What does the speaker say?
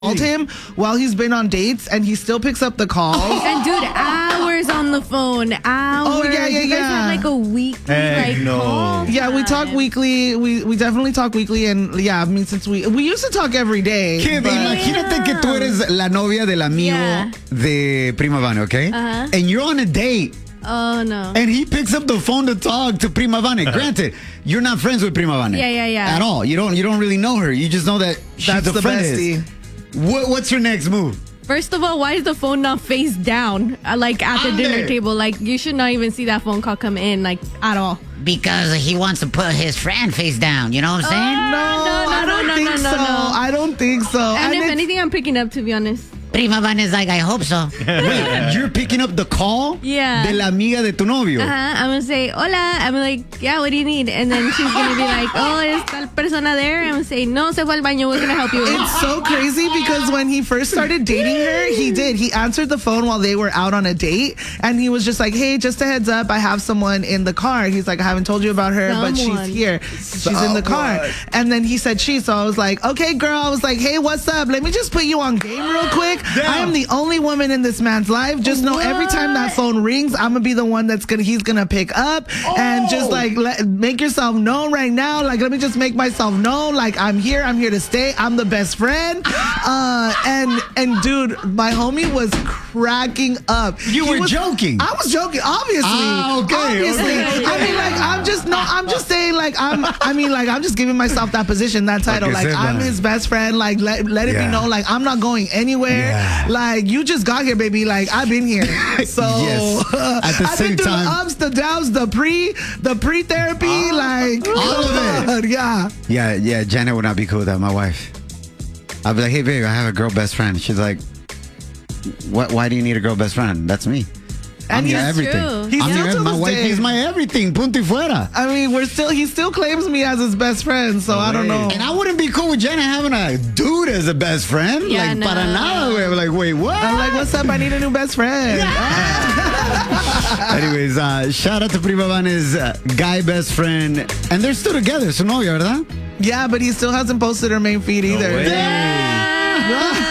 called him while he's been on dates, and he still picks up the call. And dude, hours on the phone. Hours. Oh, yeah. You guys have like a weekly call. Yeah, we talk weekly. We definitely talk weekly, and yeah, I mean, since we used to talk every day. Kim, imagínate que tú eres la novia del amigo de Prima Vane, okay? And you're on a date. Oh, no. And he picks up the phone to talk to Prima Vane. Granted, you're not friends with Prima Vane. Yeah. At all. You don't really know her. You just know that she's the friend. bestie. What's your next move? First of all, why is the phone not face down, like at the dinner table? Like, you should not even see that phone call come in, like, at all. Because he wants to put his friend face down. You know what I'm saying? I don't think so. I don't think so. And if anything, I'm picking up, to be honest. Prima Vane is like, I hope so. Wait, you're picking up the call? Yeah. De la amiga de tu novio. I'm going to say, hola. I'm like, yeah, what do you need? And then she's going to be like, oh, is tal persona there? I'm going to say, no, se fue al baño. We're going to help you. It's so crazy because when he first started dating her, he answered the phone while they were out on a date. And he was just like, hey, just a heads up, I have someone in the car. He's like, I haven't told you about her, but she's here. She's in the car. And then he said she. So I was like, okay, girl. I was like, hey, what's up? Let me just put you on game real quick. I am the only woman in this man's life. Just know every time that phone rings, I'm gonna be the one he's gonna pick up and just like make yourself known right now. Like, let me just make myself known. Like, I'm here to stay. I'm the best friend. And dude, my homie was cracking up. You were joking. I was joking, obviously. Obviously. I mean, like, I'm just saying, like, I'm just giving myself that position, that title. Like, I'm his best friend. Like, let it be known. Like, I'm not going anywhere. Yeah. Like, you just got here, baby. Like, I've been here. So at the I've same been through time, the ups, the downs, the pre-therapy, like all of it. Yeah. Janet would not be cool with that. My wife. I'd be like, hey, babe, I have a girl best friend. She's like, what? Why do you need a girl best friend? That's me. I'm your everything. My wife is my everything. Punto y fuera. I mean, he still claims me as his best friend, so I don't know. And I wouldn't be cool with Jenna having a dude as a best friend. Yeah, like, no. para nada, güey. Like, wait, what? I'm like, what's up? I need a new best friend. Anyways, shout out to Prima Vane's guy best friend. And they're still together, su novia, ¿verdad? Yeah, but he still hasn't posted her main feed either. No way.